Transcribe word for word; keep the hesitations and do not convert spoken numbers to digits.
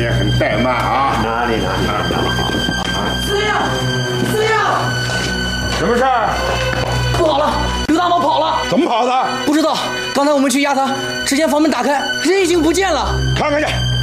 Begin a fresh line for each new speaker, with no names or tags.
天很怠慢啊！
哪里哪里哪里好。
司令，司令，
什么事儿？
不好了，刘大毛跑了！
怎么跑的？
不知道，刚才我们去压他，只见房门打开，人已经不见了。
看看去。